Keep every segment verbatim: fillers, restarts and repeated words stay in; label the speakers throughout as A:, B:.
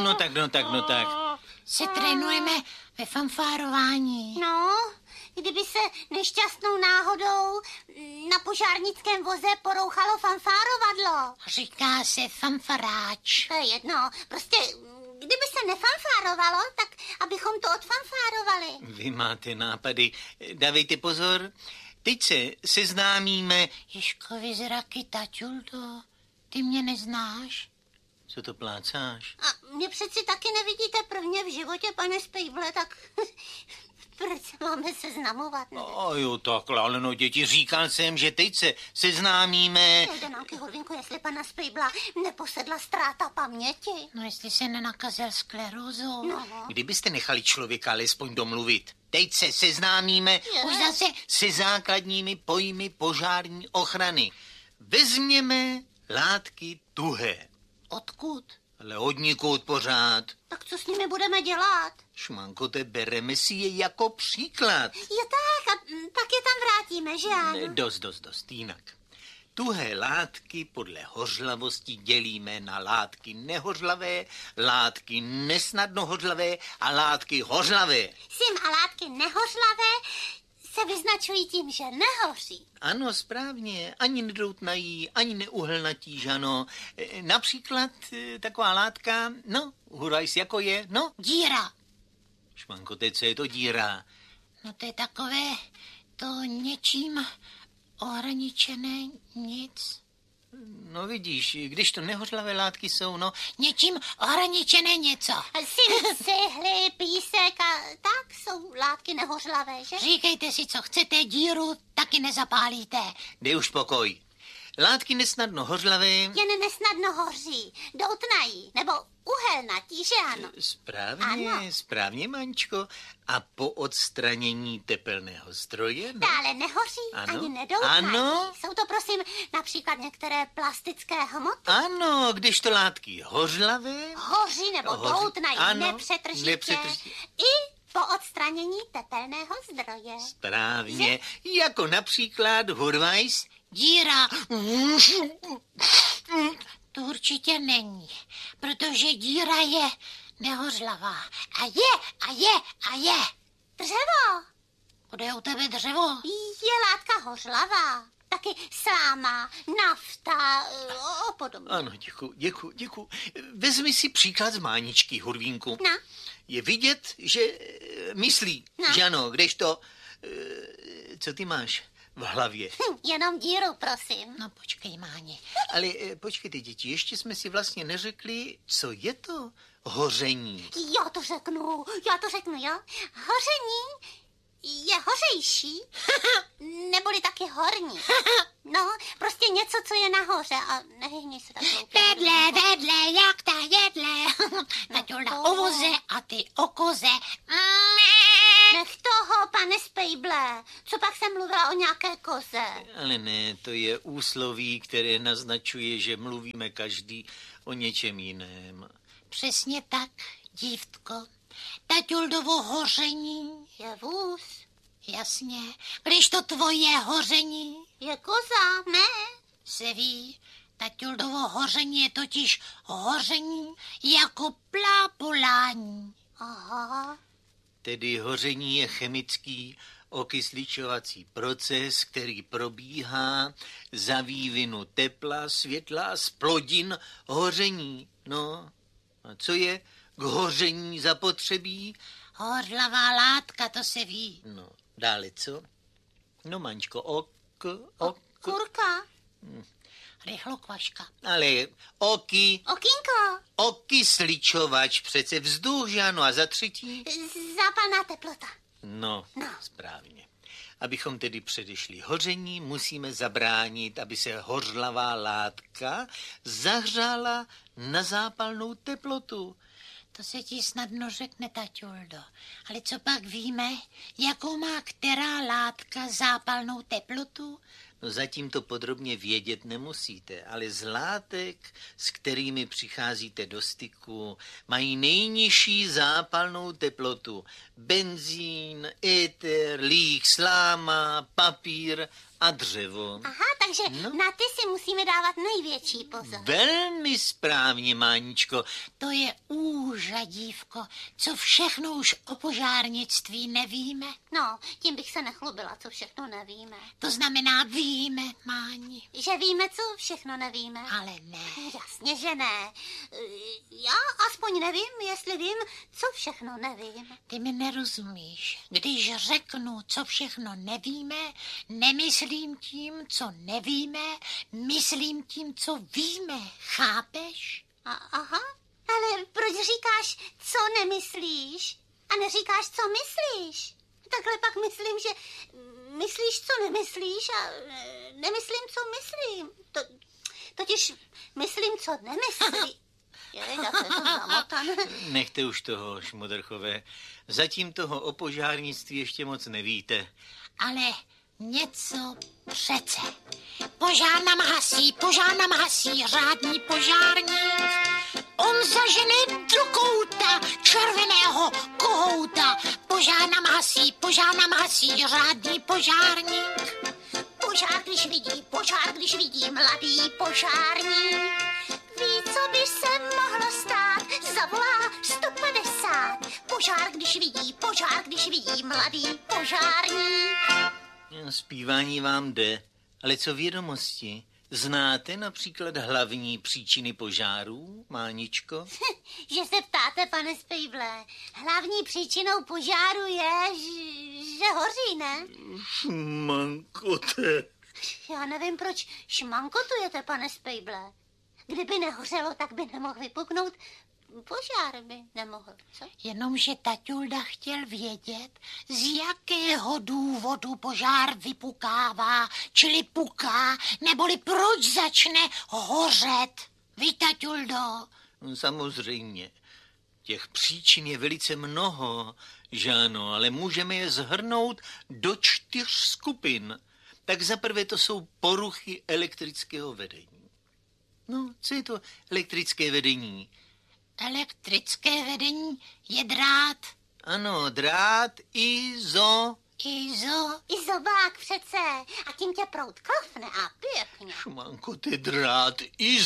A: no tak, no tak, no tak.
B: Se trénujeme ve fanfárování.
C: No, kdyby se nešťastnou náhodou na požárnickém voze porouchalo fanfárovadlo.
B: Říká se fanfaráč.
C: To je jedno, prostě kdyby se nefanfárovalo, tak abychom to odfanfárovali.
A: Vy máte nápady. Dávejte pozor. Teď se seznámíme.
B: Ježkovi zraky, taťuldo, ty mě neznáš?
A: Co to plácáš?
C: A mě přeci taky nevidíte prvně v životě, pane Spejble, tak proč se máme seznamovat? Ne?
A: O jo, takhle, ale no děti, říkal jsem, že teď se seznámíme.
C: Jde nám, Hurvinku, jestli pana Spejbla neposedla ztráta paměti.
B: No jestli se nenakazil sklerózou.
C: No.
A: Kdybyste nechali člověka alespoň domluvit. Teď se seznámíme
C: Je.
B: Už zase
A: se základními pojmy požární ochrany. Vezměme látky tuhé.
B: odkud?
A: Ale odnikud pořád.
C: Tak co s nimi budeme dělat?
A: Šmankote, bereme si je jako příklad.
C: Je tak, a pak je tam vrátíme, že ano?
A: Dost, dost, dost, jinak. Tuhé látky podle hořlavosti dělíme na látky nehořlavé, látky nesnadno hořlavé a látky hořlavé.
C: Sim a látky nehořlavé se vyznačují tím, že nehoří.
A: Ano, správně. Ani nedoutnají, ani neuhelnatí, žano. E, Například e, taková látka, no, hurajs, jako je, no.
B: Díra.
A: Šmankote, co je to díra?
B: No to je takové to něčím ohraničené nic.
A: No vidíš, když to nehořlavé látky jsou, no.
B: Něčím ohraničené něco.
C: Sim, cihly, písek a tak jsou látky nehořlavé, že?
B: Říkejte si, co chcete, díru taky nezapálíte.
A: Dej už pokoj. Látky nesnadno hořlavé.
C: Jen nesnadno hoří, doutnají, nebo uhelnatí, že ano?
A: Správně,
C: Ano.
A: správně, Mančko. A po odstranění tepelného zdroje, no.
C: Dále nehoří,
A: Ano.
C: ani nedoutnají.
A: Ano.
C: Jsou to, prosím, například některé plastické hmoty.
A: Ano, když to látky hořlavé.
C: Hoří nebo
A: Hoří.
C: doutnají
A: Ano,
C: nepřetržitě.
A: nepřetržitě.
C: I po odstranění tepelného zdroje.
A: Správně, jako například hurvajs.
B: Díra. To určitě není, protože díra je nehořlavá. A je, a je, a je.
C: Dřevo
B: Kde je u tebe dřevo?
C: je látka hořlavá. Taky sláma, nafta a podobně.
A: Ano, děkuji, děkuji, děkuji. Vezmi si příklad z Máničky, Hurvínku.
C: No,
A: Je vidět, že eh, myslí,
C: No.
A: že ano, kdežto, eh, co ty máš v hlavě?
C: hm, jenom díru, prosím.
B: No počkej, Máni.
A: Ale eh, počkejte, děti, ještě jsme si vlastně neřekli, co je to hoření.
C: Já to řeknu, já to řeknu, jo. Hoření je hořejší, neboli taky horní. No, prostě něco, co je nahoře a nehyhni se tak hloupě.
B: Vedle, vedle, jak ta jedle. Taťulda o voze a ty o koze.
C: Nech toho, pane Spejble. Co pak jsem mluvila o nějaké koze?
A: Ale ne, to je úsloví, které naznačuje, že mluvíme každý o něčem jiném.
B: Přesně tak, dívtko. Taťuldovo hoření.
C: Je vůz,
B: Jasně. Když to tvoje hoření
C: je koza, ne?
B: se ví, taťuldovo hoření je totiž hoření jako plápolání.
C: Aha,
A: Tedy hoření je chemický okysličovací proces, který probíhá za vývinu tepla, světla z plodin hoření. No, a co je k hoření zapotřebí?
B: Hořlavá látka, to se ví.
A: No, dále co? No, Mančko, ok, ok,
C: kurka,
B: Rychlo, Kvaška.
A: ale oky,
C: okýnko,
A: okysličovač, přece vzduch, že ano, a za třetí?
C: zápalná teplota.
A: No,
C: No.
A: správně. Abychom tedy předešli hoření, musíme zabránit, aby se hořlavá látka zahřála na zápalnou teplotu.
B: To se ti snadno řekne, taťuldo. Ale co pak víme, jakou má která látka zápalnou teplotu?
A: No zatím to podrobně vědět nemusíte, ale z látek, s kterými přicházíte do styku, mají nejnižší zápalnou teplotu. Benzín, éter, líh, sláma, papír a dřevo.
C: Aha, takže
A: No.
C: na ty si musíme dávat největší pozor.
A: Velmi správně, Máničko.
B: To je úžadívko, co všechno už o požárnictví nevíme.
C: No, tím bych se nechlubila, co všechno nevíme.
B: To znamená víme, Máni,
C: Že víme, co všechno nevíme.
B: ale ne.
C: Jasně, že ne. Já aspoň nevím, jestli vím, co všechno nevím.
B: Ty mi nerozumíš. Když řeknu, co všechno nevíme, nemyslím tím, co nevíme, myslím tím, co víme. Chápeš?
C: A, aha, ale proč říkáš, co nemyslíš? A neříkáš, co myslíš? Takhle pak myslím, že myslíš, co nemyslíš a e, nemyslím, co myslím. To, totiž myslím, co nemyslí. Jej, tak je to zamotané.
A: Nechte už toho, Šmodrchové. Zatím toho o požárnictví ještě moc nevíte.
B: Ale něco přece. Požár nám hasí, požár nám hasí, řádný požárník. On zažene do kouta červeného kohouta. Požár nám hasí, požár nám hasí, řádný požárník.
C: Požár, když vidí, požár, když vidí, mladý požárník. Ví, co by se mohlo stát, zavolá sto padesát. Požár, když vidí, požár, když vidí, mladý požárník.
A: Zpívání vám jde, ale co vědomosti? Znáte například hlavní příčiny požárů, Máničko?
C: Že se ptáte, pane Spejble. Hlavní příčinou požáru je, že, že hoří, ne?
A: Šmankote.
C: Já nevím, proč šmankotujete, pane Spejble. Kdyby nehořelo, tak by nemohl vypuknout. Požár by nemohl, co?
B: Jenomže taťulda chtěl vědět, z jakého důvodu požár vypukává, čili puká, neboli proč začne hořet. Ví, taťuldo?
A: No, samozřejmě. Těch příčin je velice mnoho, že ano, ale můžeme je zhrnout do čtyř skupin. Tak zaprvé to jsou poruchy elektrického vedení. No, co je to elektrické vedení?
B: Elektrické vedení je drát.
A: Ano, drát, izo...
B: Izo.
C: Izobák přece. A tím tě proud klafne a pěkně.
A: Šmanko, ty drát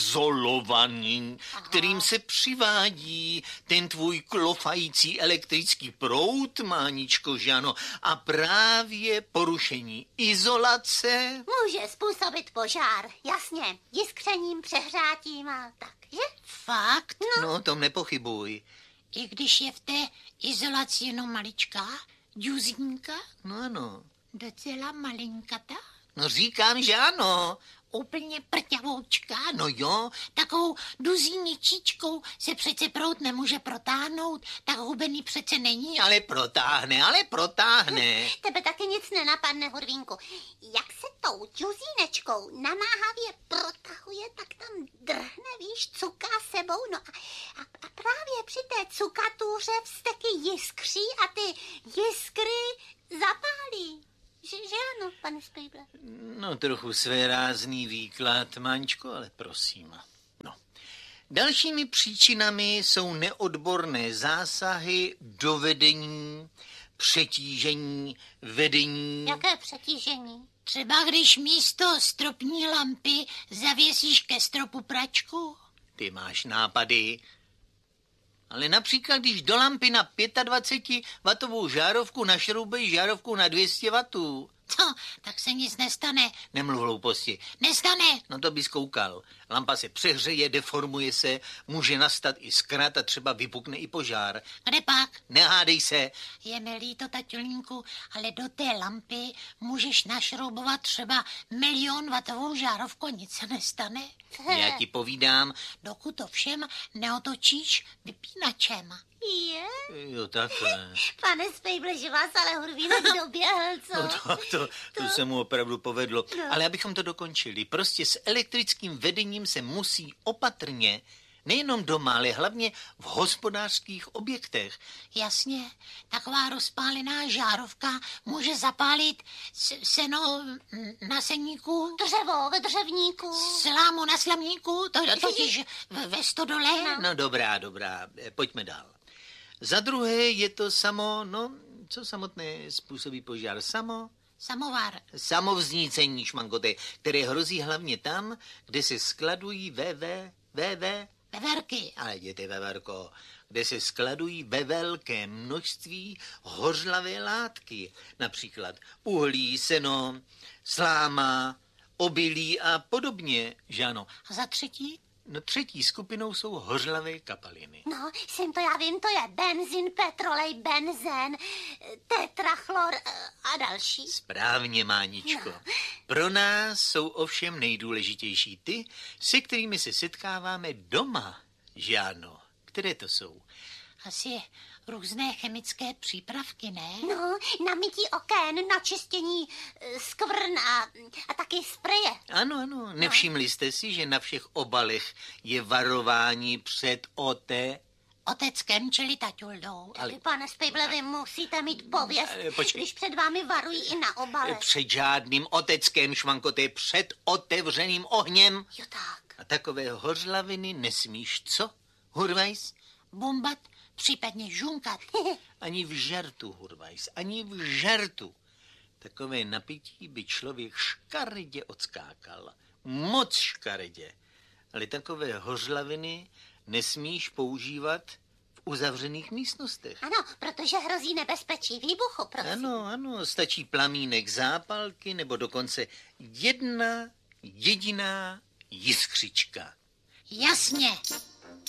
A: izolovaný,
C: Aha.
A: kterým se přivádí ten tvůj klofající elektrický proud, Máničko, že ano, a právě porušení izolace.
C: Může způsobit požár, jasně. Jiskřením, přehrátím a tak, že?
B: Fakt?
A: No, o tom nepochybuj.
B: I když je v té izolaci jenom maličká, džuzínka,
A: No ano.
B: docela malinkata,
A: No říkám, že ano.
B: úplně prťavoučka,
A: No jo,
B: takovou duzíničičkou se přece prout nemůže protáhnout, tak hubený přece není.
A: ale protáhne, ale protáhne.
C: Tebe taky nic nenapadne, Hurvínku. Jak se tou džuzínečkou namáhavě protahuje, tak tam drhne, víš, cuká sebou. No a, a, a právě při té cukatuře vzteky jiskří a ty jiskry zapálí. Že, že ano, pane Spejble?
A: No, trochu svérázný výklad, Máničko, ale prosím. No. Dalšími příčinami jsou neodborné zásahy do vedení, přetížení, vedení.
C: Jaké přetížení?
B: Třeba když místo stropní lampy zavěsíš ke stropu pračku.
A: Ty máš nápady. Ale například, když do lampy na dvacetipětiwatovou žárovku našroubeš žárovku na dvě stě wattů.
B: To, tak se nic nestane.
A: Nemluv hlouposti.
B: Nestane.
A: No to bys koukal. Lampa se přehřeje, deformuje se, může nastat i zkrat a třeba vypukne i požár.
B: Kde pak?
A: Nehádej se.
B: Je mi líto, taťulínku, ale do té lampy můžeš našroubovat třeba milion watovou žárovku, nic se nestane.
A: Já ti povídám.
B: Dokud to všem neotočíš vypínačem.
C: Je?
A: Jo, takhle.
C: Pane Spejble, že vás ale Hurvínek doběhl, co?
A: No to, to, to se mu opravdu povedlo.
C: No.
A: Ale abychom to dokončili, prostě s elektrickým vedením se musí opatrně, nejenom doma, ale hlavně v hospodářských objektech.
B: Jasně, taková rozpálená žárovka může zapálit s- seno na seníku,
C: Dřevo ve dřevníku.
B: slámu na slamníku, to totiž v- ve stodole.
A: No dobrá, dobrá, eh, pojďme dál. Za druhé je to samo, no, co samotné způsobí požár? Samo,
B: Samovar.
A: Samovznícení, šmangote, které hrozí hlavně tam, kde se skladují ve, ve, ve, ve,
B: Veverky.
A: ale jděte, veverko, kde se skladují ve velké množství hořlavé látky, například uhlí, seno, sláma, obilí a podobně, že ano.
B: A za třetí?
A: No třetí skupinou jsou hořlavé kapaliny.
C: No, jsem to, já vím, to je benzin, petrolej, benzen, tetrachlor eh, a další.
A: Správně, Máničko.
C: No.
A: Pro nás jsou ovšem nejdůležitější ty, se kterými se setkáváme doma, že ano. Které to jsou?
B: Asi různé chemické přípravky, ne?
C: No, na mytí oken, na čistění eh, skvrn a, a taky spreje.
A: Ano, ano. Nevšimli jste si, že na všech obalech je varování před oté?
B: Oteckem, čili taťuldou.
A: Ale-
C: Vy, pane Spejble, vy musíte mít pověst,
A: Eh, počkej.
C: když před vámi varují i na obale.
A: Před žádným oteckém, šmankoté, před otevřeným ohněm.
C: Jo tak.
A: A takové hořlaviny nesmíš, co, Hurvajs?
B: Bombat, případně žunkat.
A: Ani v žertu, Hurvajs, ani v žertu. Takové napití by člověk škaredě odskákal. Moc škaredě. Ale takové hořlaviny nesmíš používat v uzavřených místnostech.
C: Ano, protože hrozí nebezpečí výbuchu, prosím.
A: Ano, ano, stačí plamínek zápalky nebo dokonce jedna jediná jiskřička.
B: Jasně.